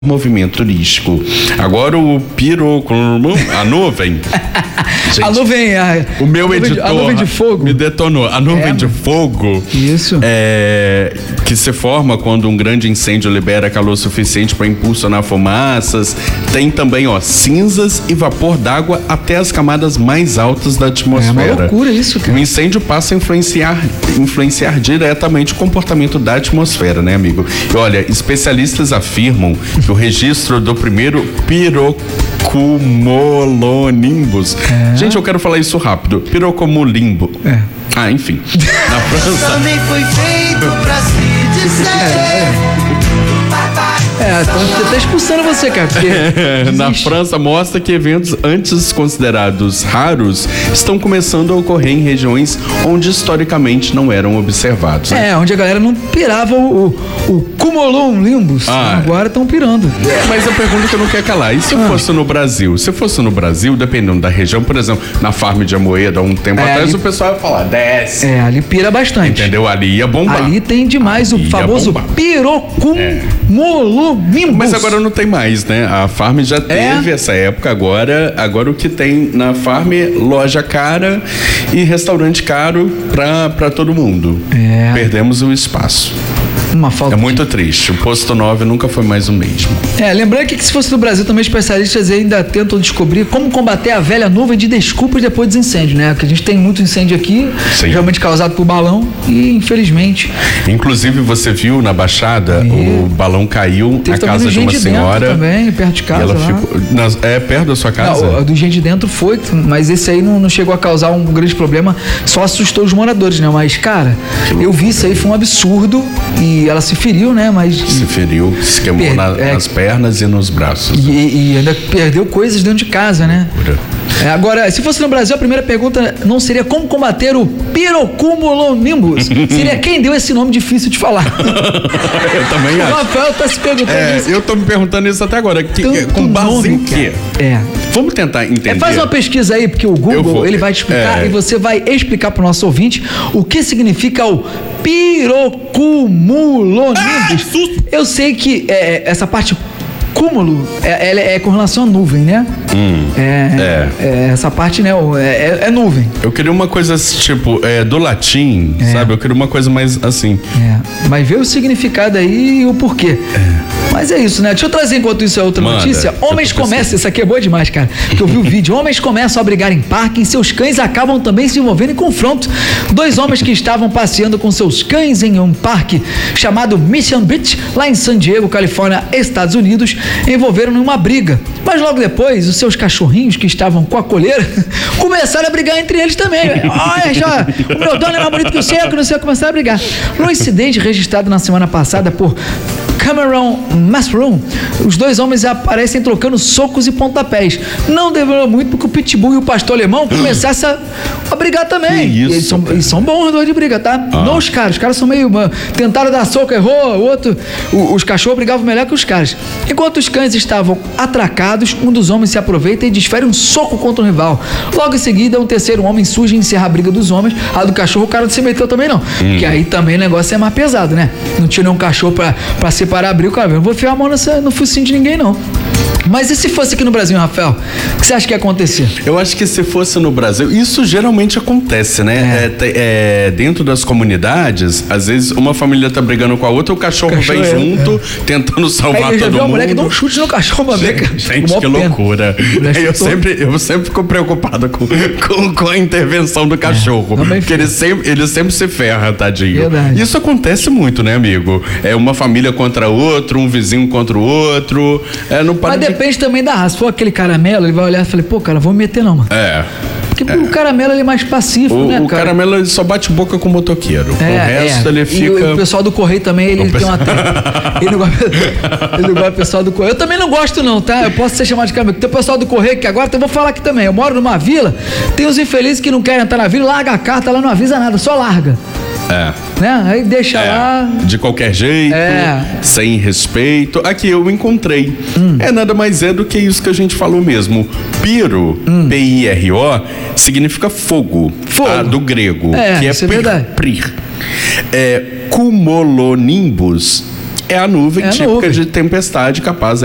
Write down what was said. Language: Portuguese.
movimento turístico. Agora o a nuvem. Gente, a nuvem, o meu editor a nuvem de fogo me detonou. A nuvem de fogo. Isso. Que se forma quando um grande incêndio libera calor suficiente para impulsionar fumaças. Tem também, cinzas e vapor d'água até as camadas mais altas da atmosfera. É uma loucura isso, cara. O incêndio passa a influenciar diretamente o comportamento da atmosfera, né, amigo? E olha, especialistas afirmam que o registro do primeiro pirocumulonimbus. Gente, eu quero falar isso rápido. Pirocumulimbo. Enfim. Na França. Também foi feito pra se dizer. Tô até expulsando você, cara. Na França mostra que eventos antes considerados raros estão começando a ocorrer em regiões onde historicamente não eram observados. Né? Onde a galera não pirava o cumulonimbus. Agora estão pirando. Mas a pergunta que eu não quero calar, e se fosse no Brasil? Se fosse no Brasil, dependendo da região, por exemplo, na Farm de Amoedo, há um tempo atrás, ali, o pessoal ia falar, desce. Ali pira bastante. Entendeu? Ali ia bombar. Ali tem demais o famoso pirocumulonimbus. Mas agora não tem mais, né? A Farm já teve essa época, agora o que tem na Farm, loja cara e restaurante caro pra todo mundo. Perdemos o espaço. Uma falta. É muito triste. O posto 9 nunca foi mais o mesmo. Lembrando que se fosse no Brasil também, especialistas ainda tentam descobrir como combater a velha nuvem de desculpas depois dos incêndios, né? Porque a gente tem muito incêndio aqui, geralmente causado por balão e infelizmente. Inclusive você viu na Baixada, o balão caiu na casa de uma senhora. Também, perto de casa. E ela lá. ficou perto da sua casa? Não, do gente de dentro foi, mas esse aí não chegou a causar um grande problema, só assustou os moradores, né? Mas, cara, eu vi isso aí, foi um absurdo e ela se feriu, né? Se queimou nas pernas e nos braços. E ainda perdeu coisas dentro de casa, né? Agora, se fosse no Brasil, a primeira pergunta não seria como combater o pirocumulonimbus. Seria quem deu esse nome difícil de falar. Eu também acho. O Rafael tá se perguntando isso. Eu tô me perguntando isso até agora. Com base em quê? Vamos tentar entender. Faz uma pesquisa aí, porque o Google ele vai te explicar e você vai explicar pro nosso ouvinte o que significa o pirocumulonimbus. Eu sei que essa parte cúmulo é com relação à nuvem, né? Essa parte, né? É nuvem. Eu queria uma coisa tipo do latim, sabe? Eu queria uma coisa mais assim. Mas vê o significado aí e o porquê. Mas é isso, né? Deixa eu trazer enquanto isso a outra notícia. Homens começam, isso aqui é boa demais, cara, porque eu vi o vídeo. Homens começam a brigar em parque e seus cães acabam também se envolvendo em confronto. 2 homens que estavam passeando com seus cães em um parque chamado Mission Beach, lá em San Diego, Califórnia, Estados Unidos, envolveram numa briga. Mas logo depois, os seus cachorrinhos que estavam com a coleira começaram a brigar entre eles também. Olha, já, o meu dono é mais bonito que o seu, que não sei, começaram a brigar. No incidente registrado na semana passada por Cameron Mushroom, os 2 homens aparecem trocando socos e pontapés. Não demorou muito porque o Pitbull e o pastor alemão começassem a brigar também. Eles são bons dois de briga, tá? Não os caras são meio... tentaram dar soco, errou, os cachorros brigavam melhor que os caras. Enquanto os cães estavam atracados, um dos homens se aproveita e desfere um soco contra o rival. Logo em seguida, um terceiro homem surge e encerra a briga dos homens. A do cachorro, o cara não se meteu também não. Que aí também o negócio é mais pesado, né? Não tinha nenhum cachorro pra separar a briga. Cara, eu não vou enfiar a mão no focinho de ninguém, não. Mas e se fosse aqui no Brasil, Rafael? O que você acha que ia acontecer? Eu acho que se fosse no Brasil, isso geralmente acontece, né? Dentro das comunidades, às vezes uma família tá brigando com a outra, o cachorro vem junto, tentando salvar todo mundo. A mulher que dá um chute no cachorro pra ver, cara. Gente, que loucura. Eu sempre fico preocupado com a intervenção do cachorro. Porque ele sempre se ferra, tadinho. Verdade. Isso acontece muito, né, amigo? É uma família contra outro, um vizinho contra o outro. Mas depende também da raça. Se for aquele caramelo, ele vai olhar e falar, pô, cara, vou me meter não, mano. Porque o caramelo ele é mais pacífico, né, cara? O caramelo ele só bate boca com o motoqueiro. O resto ele fica... E o pessoal do correio também, ele tem uma... ele não gosta do pessoal do correio. Eu também não gosto não, tá? Eu posso ser chamado de caramelo. Tem o pessoal do correio que agora, eu vou falar aqui também. Eu moro numa vila, tem os infelizes que não querem entrar na vila, larga a carta lá, não avisa nada, só larga. Né? Aí deixa lá. De qualquer jeito, sem respeito. Aqui eu encontrei. Nada mais do que isso que a gente falou mesmo. Piro, P-I-R-O, significa fogo. Do grego. Que é prir. Cumulonimbus é a nuvem típica de tempestade capaz